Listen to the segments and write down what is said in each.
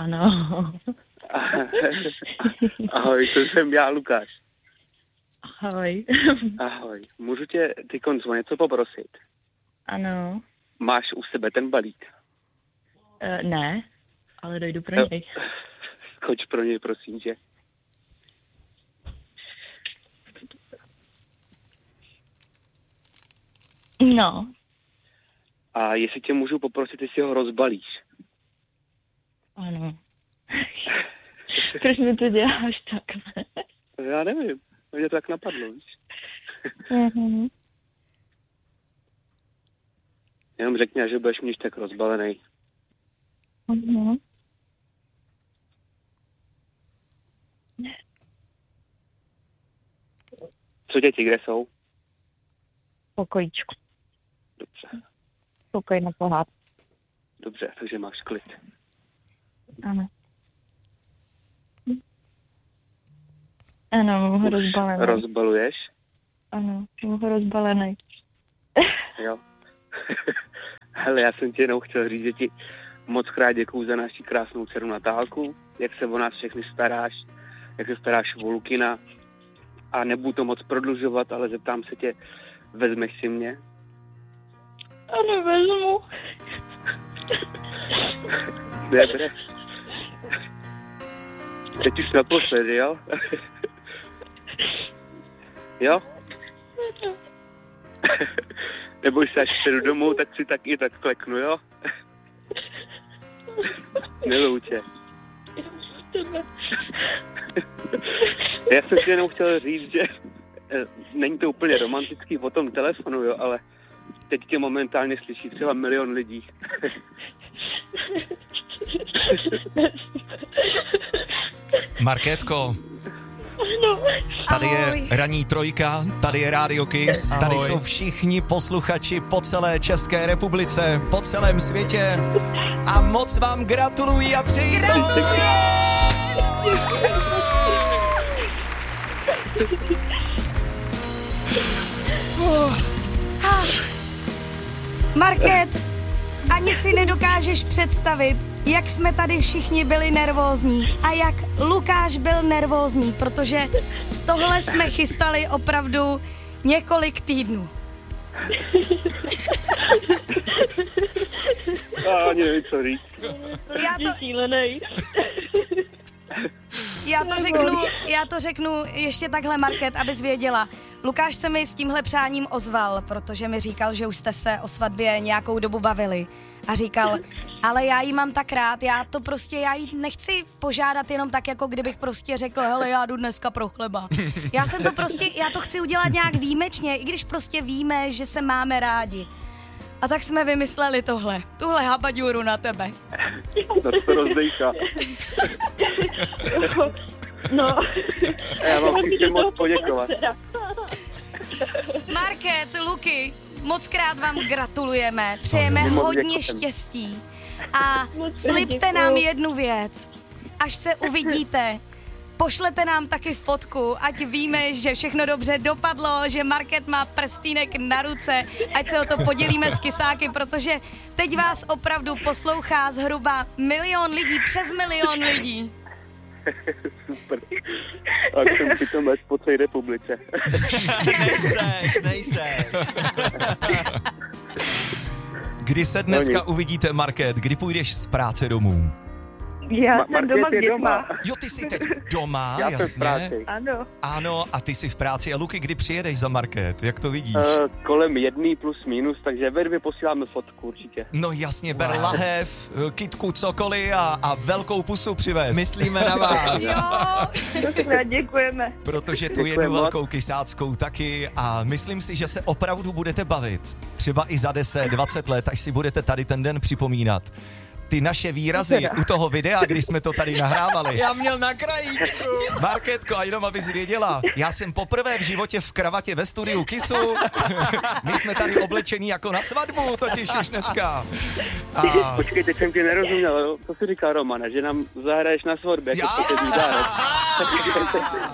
Ano. Ahoj, to jsem já, Lukáš. Ahoj. Ahoj, můžu tě teď o něco poprosit? Ano. Máš u sebe ten balík? Ne, ale dojdu pro něj. Skoč pro něj, prosím tě. No. A jestli tě můžu poprosit, jestli ho rozbalíš? Ano. Proč mi to děláš takhle? Já nevím, mě to tak napadlo, víš? Mhm. Jenom řekni, že budeš mít tak rozbalený. Mhm. Co děti, kde jsou? Pokojíčku. Dobře, Pokoj na pohádku. dobře, takže máš klid. Ano. Ano, mám ho rozbalený. Rozbaluješ? Ano, mám ho rozbalený. Jo. Hele, já jsem ti jenom chtěl říct, že ti moc krát děkuju za naši krásnou dceru Natálku, jak se o nás všechny staráš, jak se staráš o Lukina. A nebudu to moc prodlužovat, ale zeptám se tě, vezmeš si mě? Ano, vezmu. Dobré. Teď už naposledy, jo? Jo? Neboj se, až přijdu domů, tak si taky tak kleknu, jo? Miluju tě. Já jsem si jenom chtěl říct, že není to úplně romantický po tom telefonu, jo, ale teď tě momentálně slyší třeba 1 000 000 lidí. Markétko, No. tady Ahoj. je ranní trojka, tady je Radio Kiss, tady jsou všichni posluchači po celé České republice, po celém světě a moc vám gratuluji a přeji to. Market, ani si nedokážeš představit, jak jsme tady všichni byli nervózní a jak Lukáš byl nervózní, protože tohle jsme chystali opravdu několik týdnů. Ani nevím, co říct. Šílenej. Já to řeknu ještě takhle, Market, abys věděla. Lukáš se mi s tímhle přáním ozval, protože mi říkal, že už jste se o svatbě nějakou dobu bavili. A říkal, ale já jí mám tak rád, já jí nechci požádat jenom tak, jako kdybych prostě řekl, hele, já jdu dneska pro chleba. Já to chci udělat nějak výjimečně, i když prostě víme, že se máme rádi. A tak jsme vymysleli tuhle habaďůru na tebe. To rozdejka. No. Já vám chci moc poděkovat. Market, Luky, moc krát vám gratulujeme, přejeme hodně štěstí a slibte nám jednu věc, až se uvidíte, pošlete nám taky fotku, ať víme, že všechno dobře dopadlo, že Market má prstýnek na ruce, ať se o to podělíme s kysáky, protože teď vás opravdu poslouchá zhruba 1 000 000 lidí, přes 1 000 000 lidí. Super. A jsem přitom až po celé republice. Nejseš. Kdy se dneska uvidíte, Market? Kdy půjdeš z práce domů? Já jsem doma s dětma. Jo, ty jsi teď doma, Já jasně. jsem v práci. Ano. Ano, a ty jsi v práci. A Luky, kdy přijedeš za Market? Jak to vidíš? Kolem 1 plus minus, takže ve 2 posíláme fotku určitě. No jasně, ber lahev, kytku, cokoliv a velkou pusu přivez. Myslíme na vás. Jo, Děkujeme. Protože tu Děkujeme jednu moc. velkou kysáckou taky a myslím si, že se opravdu budete bavit. Třeba i za 10, 20 let, až si budete tady ten den připomínat. Ty naše výrazy u toho videa, když jsme to tady nahrávali. Já měl na krajíčku. Markétko, a jenom abys věděla, já jsem poprvé v životě v kravatě ve studiu Kissu. My jsme tady oblečení jako na svatbu, totiž už dneska. A... Počkej, teď jsem ti nerozuměl, jo? Co jsi říkal, Romane, že nám zahraješ na svatbě jako poslední dárek.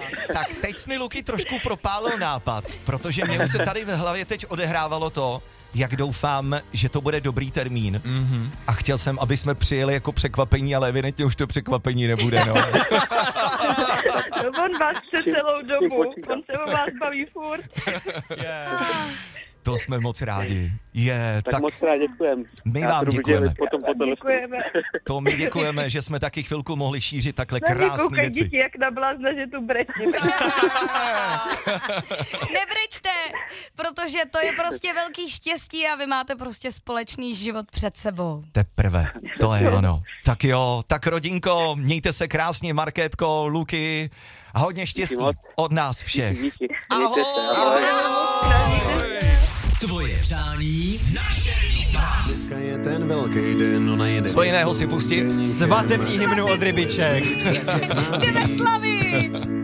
Tak teď jsi mi, Luky, trošku propálil nápad, protože mě už se tady ve hlavě teď odehrávalo to, jak doufám, že to bude dobrý termín. A chtěl jsem, aby jsme přijeli jako překvapení, ale evidentně už to překvapení nebude, no. On vás chce celou dobu, on se o vás baví furt. To jsme moc rádi. Tak moc rád děkujeme. My vám děkujeme. Děkujeme. To my děkujeme, že jsme taky chvilku mohli šířit takhle krásné věci. Děti, jak na blázna, že tu brečí. Nebrečte, protože to je prostě velký štěstí a vy máte prostě společný život před sebou. Teprve, to je ono. Tak jo, tak rodinko, mějte se krásně, Markétko, Luky a hodně štěstí od nás všech. Díky. Ahoj! Tvoje přání, naše výzva. Dneska je ten velký den, ona jede. Co jiného si pustit? Svatební hymnu od Rybiček. Jdeme slavit!